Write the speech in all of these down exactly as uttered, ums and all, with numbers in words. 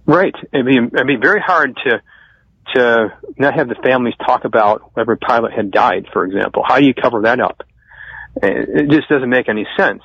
Right. It'd be, it'd be very hard to to not have the families talk about whatever pilot had died, for example. How do you cover that up? It just doesn't make any sense.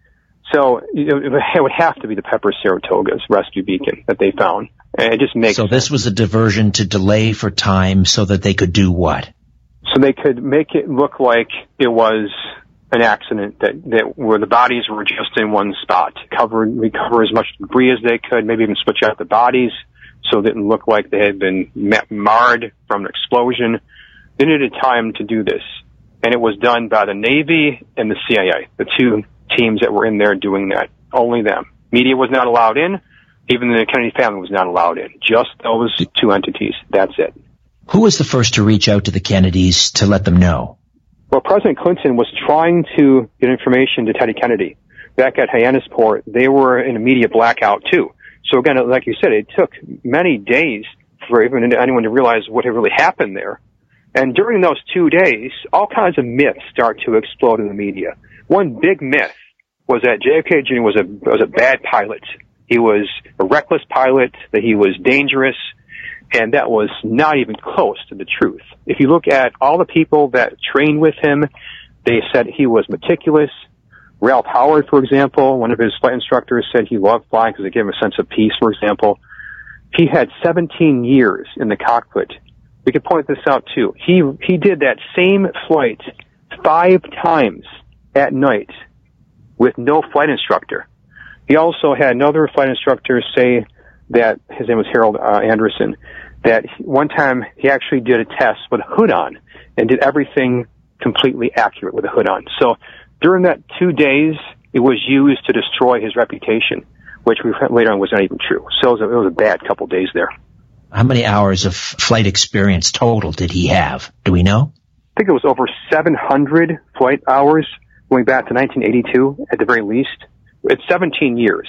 So you know, it would have to be the Pepper Saratoga's rescue beacon that they found. And it just makes So this was a diversion to delay for time so that they could do what? So they could make it look like it was an accident, that, that where the bodies were just in one spot, cover, recover as much debris as they could, maybe even switch out the bodies so it didn't look like they had been marred from an explosion. They needed time to do this. And it was done by the Navy and the C I A, the two teams that were in there doing that. Only them. Media was not allowed in. Even the Kennedy family was not allowed in. Just those two entities. That's it. Who was the first to reach out to the Kennedys to let them know? Well, President Clinton was trying to get information to Teddy Kennedy. Back at Hyannisport, they were in a media blackout, too. So again, like you said, it took many days for even anyone to realize what had really happened there. And during those two days, all kinds of myths start to explode in the media. One big myth was that J F K Junior was a was a bad pilot. He was a reckless pilot, that he was dangerous, and that was not even close to the truth. If you look at all the people that trained with him, they said he was meticulous. Ralph Howard, for example, one of his flight instructors, said he loved flying because it gave him a sense of peace, for example. He had seventeen years in the cockpit. We could point this out, too. He he did that same flight five times at night with no flight instructor. He also had another flight instructor say that, his name was Harold uh, Anderson, that one time he actually did a test with a hood on and did everything completely accurate with a hood on. So during that two days, it was used to destroy his reputation, which we later on was not even true. So it was a, it was a bad couple days there. How many hours of flight experience total did he have? Do we know? I think it was over seven hundred flight hours going back to nineteen eighty-two at the very least. It's seventeen years.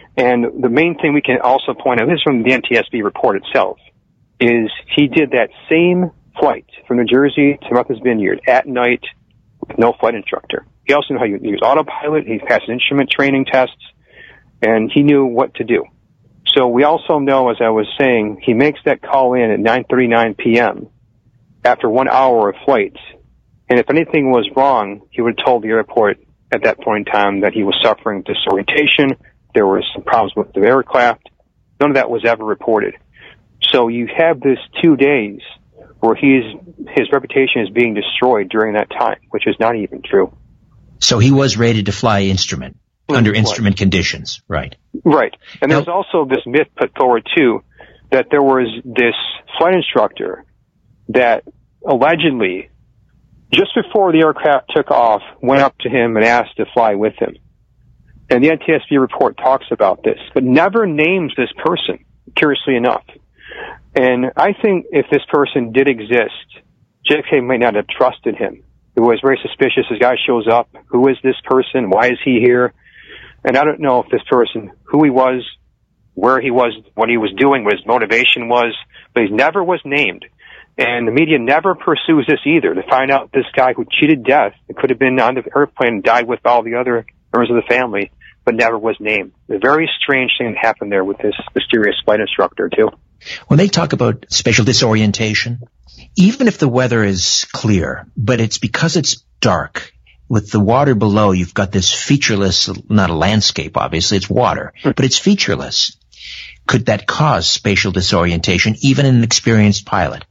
And the main thing we can also point out, this is from the N T S B report itself, is he did that same flight from New Jersey to Martha's Vineyard at night with no flight instructor. He also knew how to use autopilot. He passed instrument training tests, and he knew what to do. So we also know, as I was saying, he makes that call in at nine thirty-nine p.m. after one hour of flight. And if anything was wrong, he would have told the airport at that point in time that he was suffering disorientation. There were some problems with the aircraft. None of that was ever reported. So you have this two days where he's, his reputation is being destroyed during that time, which is not even true. So he was rated to fly instrument, mm-hmm. under instrument conditions, right? Right. And now, there's also this myth put forward, too, that there was this flight instructor that allegedly, just before the aircraft took off, went up to him and asked to fly with him. And the N T S B report talks about this, but never names this person, curiously enough. And I think if this person did exist, J F K might not have trusted him. It was very suspicious. This guy shows up. Who is this person? Why is he here? And I don't know if this person, who he was, where he was, what he was doing, what his motivation was, but he never was named. And the media never pursues this either, to find out this guy who cheated death, it could have been on the airplane and died with all the other members of the family, but never was named. A very strange thing happened there with this mysterious flight instructor, too. When they talk about spatial disorientation, even if the weather is clear, but it's because it's dark, with the water below, you've got this featureless, not a landscape, obviously, it's water, but it's featureless. Could that cause spatial disorientation, even in an experienced pilot?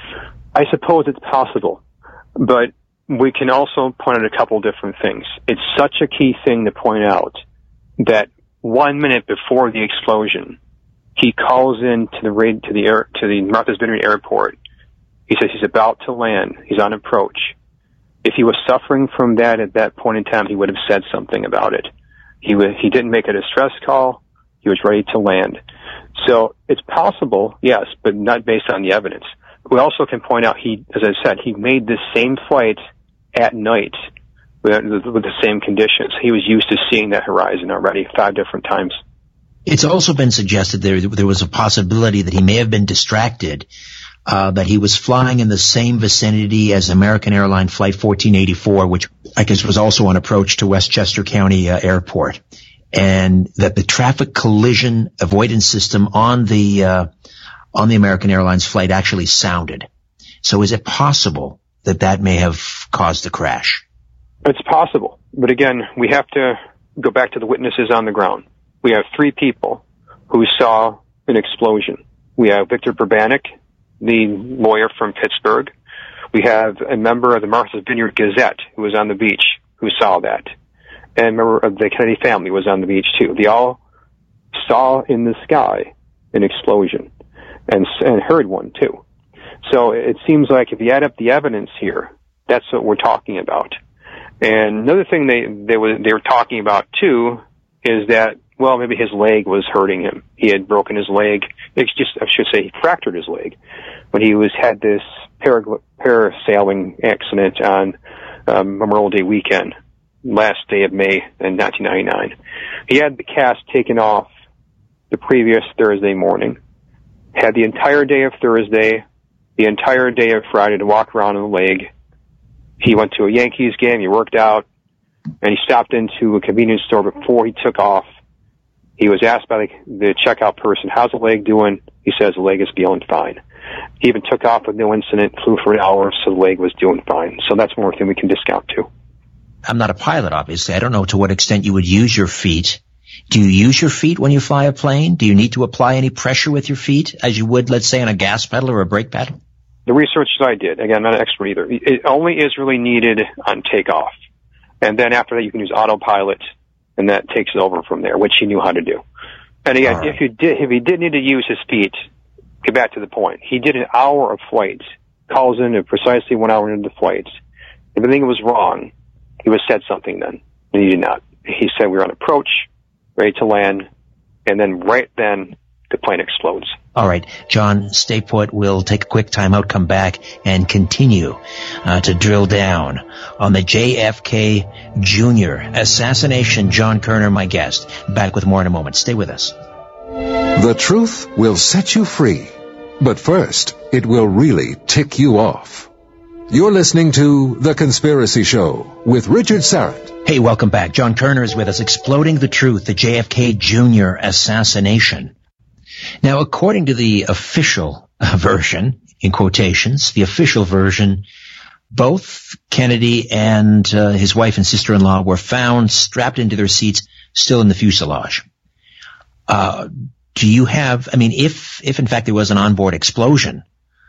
I suppose it's possible, but we can also point out a couple different things. It's such a key thing to point out that one minute before the explosion, he calls in to the raid to the air to the Martha's Vineyard airport. He says he's about to land. He's on approach. If he was suffering from that at that point in time, he would have said something about it. He was, he didn't make a distress call. He was ready to land. So it's possible, yes, but not based on the evidence. We also can point out he, as I said, he made this same flight at night with, with the same conditions. He was used to seeing that horizon already five different times. It's also been suggested there there was a possibility that he may have been distracted, uh, that he was flying in the same vicinity as American Airline Flight fourteen eighty-four, which I guess was also on approach to Westchester County uh, Airport. and that the traffic collision avoidance system on the uh, on the American Airlines flight actually sounded. So is it possible that that may have caused the crash? It's possible. But again, we have to go back to the witnesses on the ground. We have three people who saw an explosion. We have Victor Burbanek, the lawyer from Pittsburgh. We have a member of the Martha's Vineyard Gazette who was on the beach who saw that. And a member of the Kennedy family was on the beach too. They all saw in the sky an explosion and, and heard one too. So it seems like if you add up the evidence here, that's what we're talking about. And another thing they, they were, they were talking about too is that, well, maybe his leg was hurting him. He had broken his leg. It's just, I should say, he fractured his leg when he was had this parag- parasailing accident on um, Memorial Day weekend, last day of May in nineteen ninety-nine. He had the cast taken off the previous Thursday morning, had the entire day of Thursday, the entire day of Friday to walk around on the leg. He went to a Yankees game, he worked out, and he stopped into a convenience store before he took off. He was asked by the, the checkout person, how's the leg doing? He says the leg is feeling fine. He even took off with no incident, flew for an hour, so the leg was doing fine. So that's one thing we can discount too. I'm not a pilot, obviously. I don't know to what extent you would use your feet. Do you use your feet when you fly a plane? Do you need to apply any pressure with your feet as you would, let's say, on a gas pedal or a brake pedal? The research that I did, again, I'm not an expert either, it only is really needed on takeoff. And then after that, you can use autopilot, and that takes it over from there, which he knew how to do. And again, right. if you did, if he did need to use his feet, get back to the point. He did an hour of flights, calls in at precisely one hour into the flights. If anything was wrong, he would have said something then, and he did not. He said we were on approach, ready to land, and then right then, the plane explodes. All right, John, stay put. We'll take a quick time out, come back, and continue uh, to drill down on the J F K Junior assassination. John Kerner, my guest. Back with more in a moment. Stay with us. The truth will set you free, but first, it will really tick you off. You're listening to The Conspiracy Show with Richard Syrett. Hey, welcome back. John Kerner is with us, exploding the truth, the J F K Junior assassination. Now, according to the official version, in quotations, the official version, both Kennedy and uh, his wife and sister-in-law were found strapped into their seats, still in the fuselage. Uh, do you have, I mean, if, if in fact there was an onboard explosion,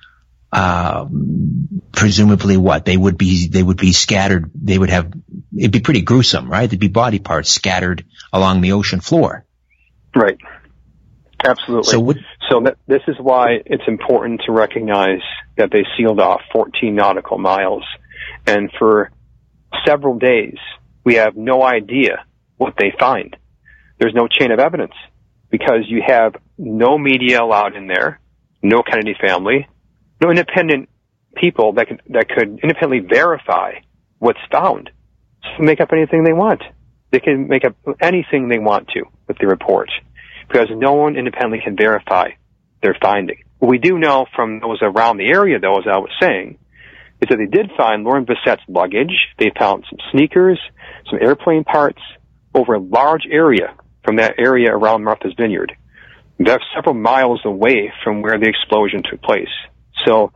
uh, presumably what? They would be, they would be scattered, they would have, it'd be pretty gruesome, right? There'd be body parts scattered along the ocean floor. Right. Absolutely. So, would, so that, this is why it's important to recognize that they sealed off fourteen nautical miles. And for several days, we have no idea what they find. There's no chain of evidence because you have no media allowed in there, no Kennedy family, no independent people that could, that could independently verify what's found. So make up anything they want. They can make up anything they want to with the report, because no one independently can verify their finding. What we do know from those around the area, though, as I was saying, is that they did find Lauren Bessette's luggage. They found some sneakers, some airplane parts over a large area from that area around Martha's Vineyard. That's several miles away from where the explosion took place. So,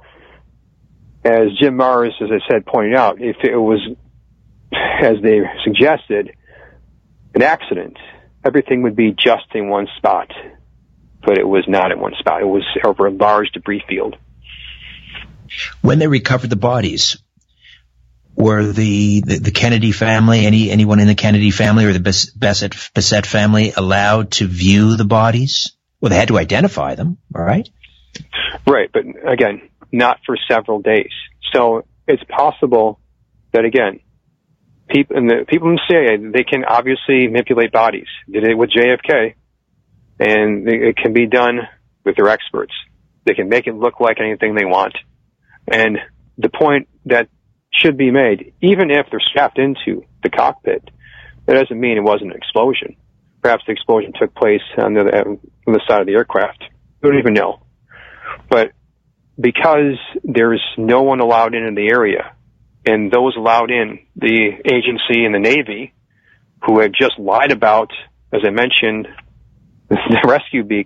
as Jim Marrs, as I said, pointed out, if it was, as they suggested, an accident, everything would be just in one spot, but it was not in one spot. It was over a large debris field. When they recovered the bodies, were the, the, the Kennedy family, any anyone in the Kennedy family or the Bessette, Bessette family allowed to view the bodies? Well, they had to identify them, all right? Right, but again, not for several days. So it's possible that, again, people in the people in the C I A, they can obviously manipulate bodies. Did it with J F K, and it can be done with their experts. They can make it look like anything they want. And the point that should be made, even if they're strapped into the cockpit, that doesn't mean it wasn't an explosion. Perhaps the explosion took place on the, on the side of the aircraft. We don't even know. But because there's no one allowed in in the area, and those allowed in, the agency and the Navy, who had just lied about as I mentioned, the rescue beacon